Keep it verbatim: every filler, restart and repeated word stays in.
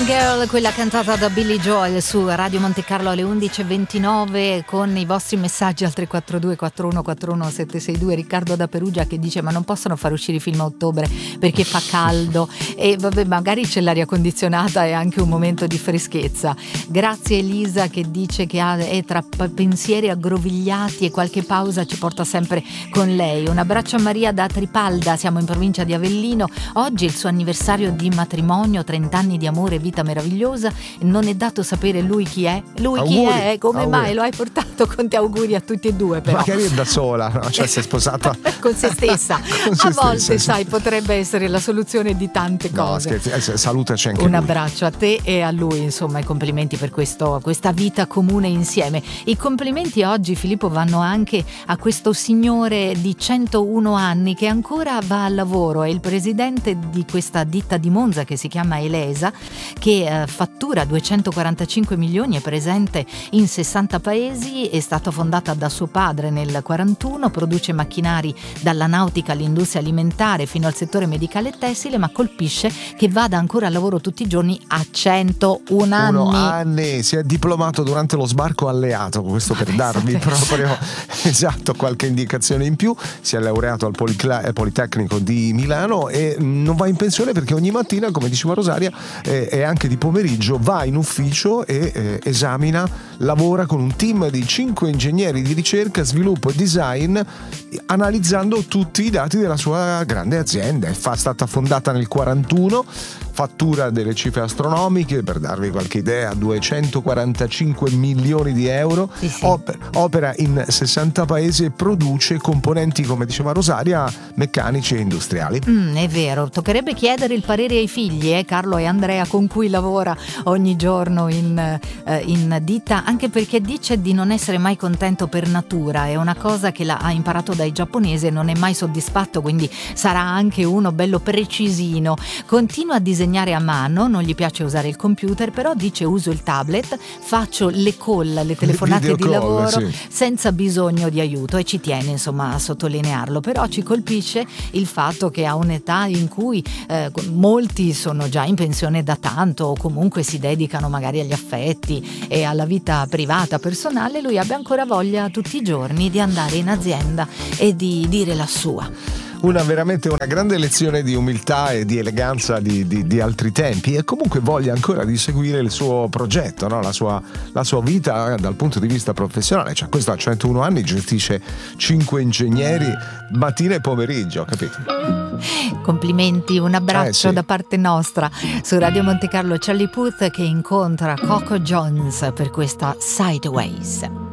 Girl, quella cantata da Billy Joel su Radio Monte Carlo alle undici e ventinove, con i vostri messaggi al tre quattro due quattro uno quattro uno sette sei due. Riccardo da Perugia che dice: ma non possono far uscire i film a ottobre perché fa caldo, e vabbè, magari c'è l'aria condizionata e anche un momento di freschezza. Grazie Elisa che dice che ha, è tra pensieri aggrovigliati e qualche pausa ci porta sempre con lei. Un abbraccio a Maria da Tripalda, siamo in provincia di Avellino. Oggi è il suo anniversario di matrimonio, trenta anni di amore, vita meravigliosa. Non è dato sapere lui chi è. Lui auguri, chi è? Come auguri. mai lo hai portato con te? Auguri a tutti e due, però. Magari è da sola, no? Cioè si è sposata con se stessa. con se a volte, stessa. sai, potrebbe essere la soluzione di tante no, cose. scherzi, eh, salutaci anche Un lui. abbraccio a te e a lui, insomma, i complimenti per questo, questa vita comune insieme. I complimenti oggi, Filippo, vanno anche a questo signore di centouno anni che ancora va al lavoro. È il presidente di questa ditta di Monza che si chiama Elesa, che eh, fattura duecentoquarantacinque milioni, è presente in sessanta paesi, è stata fondata da suo padre nel quarantuno, produce macchinari dalla nautica all'industria alimentare fino al settore medicale e tessile, ma colpisce che vada ancora al lavoro tutti i giorni a centouno anni. Uno anni, si è diplomato durante lo sbarco alleato, questo per darvi proprio esatto qualche indicazione in più. Si è laureato al Policla- Politecnico di Milano e non va in pensione perché ogni mattina, come diceva Rosaria, eh, e anche di pomeriggio va in ufficio e eh, esamina, lavora con un team di cinque ingegneri di ricerca, sviluppo e design, analizzando tutti i dati della sua grande azienda. È fa- stata fondata nel quarantuno, fattura delle cifre astronomiche, per darvi qualche idea, duecentoquarantacinque milioni di euro, sì, sì. Oper- opera in sessanta paesi e produce componenti, come diceva Rosaria, meccanici e industriali. Mm, è vero, toccherebbe chiedere il parere ai figli, eh, Carlo e Andrea, con cui lavora ogni giorno in, eh, in ditta, anche perché dice di non essere mai contento per natura, è una cosa che l'ha, ha imparato dai giapponesi e non è mai soddisfatto, quindi sarà anche uno bello precisino. Continua a disegnare a mano, non gli piace usare il computer, però dice: uso il tablet, faccio le call, le telefonate Video di call, lavoro sì. senza bisogno di aiuto, e ci tiene insomma a sottolinearlo. Però ci colpisce il fatto che a un'età in cui eh, molti sono già in pensione da tanto o comunque si dedicano magari agli affetti e alla vita privata, personale, lui abbia ancora voglia tutti i giorni di andare in azienda e di dire la sua. Una veramente una grande lezione di umiltà e di eleganza di, di, di altri tempi, e comunque voglia ancora di seguire il suo progetto, no? la, sua, la sua vita dal punto di vista professionale. Cioè, questo a centouno anni gestisce cinque ingegneri mattina e pomeriggio, capito? Complimenti, un abbraccio eh, sì. da parte nostra. Su Radio Monte Carlo Charlie Puth che incontra Coco Jones per questa Sideways.